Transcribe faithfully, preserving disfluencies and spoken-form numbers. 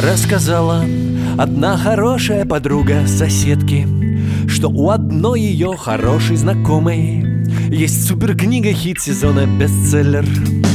Рассказала одна хорошая подруга соседки, что у одной ее хорошей знакомой есть суперкнига, хит сезона, бестселлер.